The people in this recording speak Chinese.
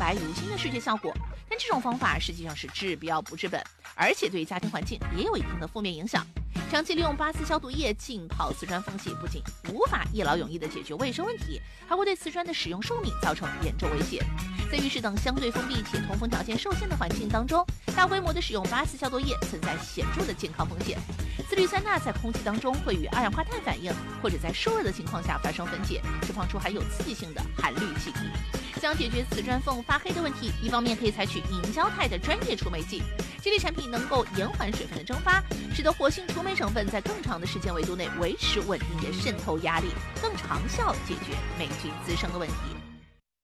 来如新的视觉效果。但这种方法实际上是治标不治本，而且对家庭环境也有一定的负面影响。长期利用8次消毒液浸泡瓷砖缝隙，不仅无法一劳永逸地解决卫生问题，还会对瓷砖的使用寿命造成严重威胁。在浴室等相对封闭且通风条件受限的环境当中，大规模的使用8次消毒液存在显著的健康风险。次氯酸钠在空气当中会与二氧化碳反应，或者在受热的情况下发生分解，释放出含有刺激性的含氯气体。想解决瓷砖缝发黑的问题，一方面可以采取凝胶态的专业除霉剂，这类产品能够延缓水分的蒸发，使得活性除霉成分在更长的时间维度内维持稳定的渗透压力，更长效解决霉菌滋生的问题。